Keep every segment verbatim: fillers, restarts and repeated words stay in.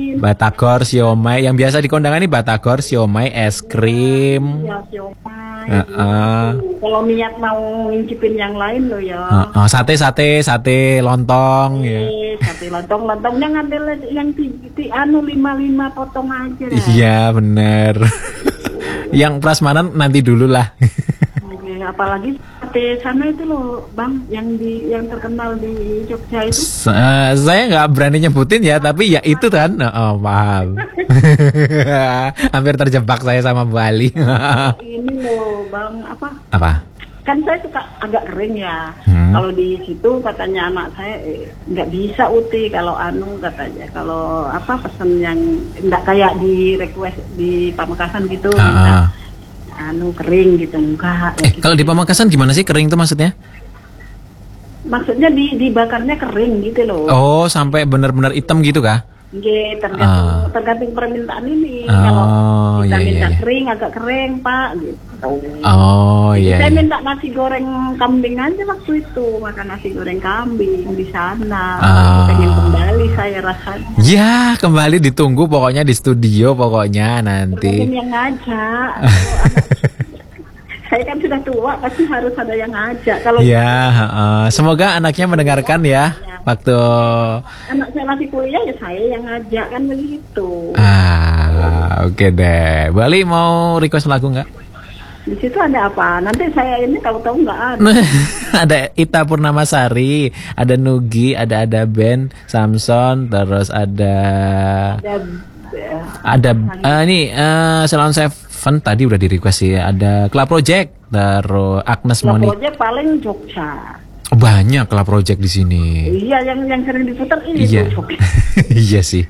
batagor, siomay. Yang biasa di kondangan ini batagor, siomay, es krim. Ya, siomay. Uh, uh. Kalau niat mau ngincipin yang lain loh ya. Uh, uh, sate, sate, sate, lontong. Eh, Ya. sate lontong, lontongnya ngambil yang di, di anu lima lima potong aja. Iya bener. Yang prasmanan nanti dulu lah. Oke, apalagi sate sana itu loh, Bang, yang di yang terkenal di Jogja itu. Uh, saya nggak berani nyebutin ya, tapi ya itu kan. Oh, paham. Hampir terjebak saya sama Bu Ali. Ini loh, Bang, apa? Apa? Kan saya suka agak kering ya. Hmm. Kalau di situ katanya anak saya eh, nggak bisa uti kalau anu katanya. Kalau apa pesen yang nggak kayak di request di Pamekasan gitu. Ah, minta, ah. anu kering gitu enggak. Eh, gitu. kalau di Pamekasan gimana sih kering itu maksudnya? Maksudnya di dibakarnya kering gitu loh. Oh, sampai benar-benar hitam gitu kah? Nggih, tergantung Ah. tergantung permintaan ini. Oh, Kalau iya, kita minta iya. kering agak kering, Pak, gitu. Oh iya. Saya iya. minta nasi goreng kambing aja waktu itu, makan nasi goreng kambing di sana. Ah. Pengen kembali saya rasanya. Ya, kembali ditunggu pokoknya di studio pokoknya nanti. Mungkin yang ngajak. Kalau anak- saya kan sudah tua, pasti harus ada yang ngajak. Kalau Ya, uh, semoga anaknya mendengarkan ya waktu. anak saya masih kuliah ya saya yang ngajak kan begitu. Ah, oke deh. Bali mau request lagu nggak? Di situ ada apa? Nanti saya ini kalau tahu nggak ada. Ada Ita Purnamasari, ada Nugi, ada ada Ben, Samson, terus ada Ada eh, ada eh, ini eh Salon Seven tadi udah di request sih. Ada Club Project, terus Agnes Club Moni. Project paling Jogja. Banyak Club Project di sini. Iya, yang yang sering diputar ini Iya. tuh Jogja. Iya sih.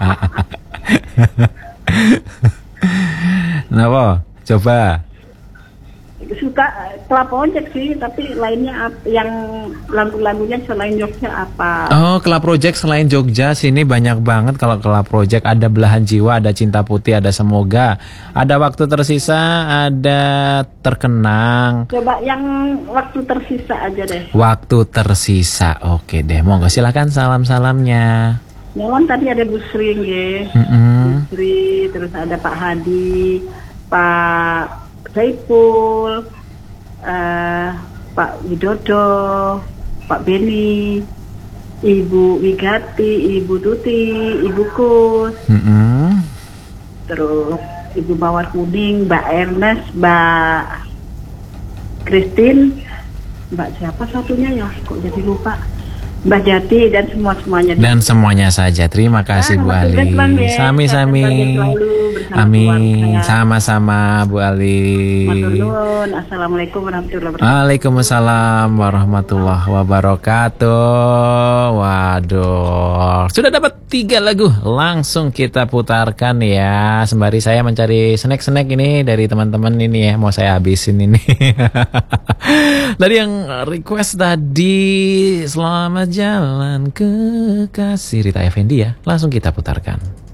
Kenapa? Coba. Suka eh, Club Project sih, tapi lainnya ap- yang lagu-lagunya selain Jogja apa? Oh, Club Project selain Jogja sini banyak banget. Kalau Club Project ada Belahan Jiwa, ada Cinta Putih, ada Semoga, ada Waktu Tersisa, ada Terkenang. Coba yang waktu tersisa aja deh. Waktu Tersisa. Oke deh, monggo silakan salam-salamnya. Memang tadi ada Bu Sri nggih. Mm-mm. Bu Sri, terus ada Pak Hadi, Pak Saiful, eh, Pak Widodo, Pak Beni, Ibu Wigati, Ibu Tuti, Ibu Kus, Mm-mm. terus Ibu Mawar Kuning, Mbak Ernest, Mbak Christine, Mbak siapa satunya ya? Kok jadi lupa? Mbak Jati dan semua-semuanya. Dan semuanya saja. Terima kasih Bu Ah, Ali. sukses, Bang, ya. Sami-sami. Sukses selalu bersama Amin. keluarga. Sama-sama Bu Ali. Matur nuwun. Assalamualaikum warahmatullahi wabarakatuh. Waalaikumsalam warahmatullahi wabarakatuh. Waduh, sudah dapat tiga lagu, langsung kita putarkan ya. Sembari saya mencari snack-snack ini dari teman-teman ini ya, mau saya habisin ini. Dari yang request tadi, selamat jalan kekasih Rita Effendi ya, langsung kita putarkan.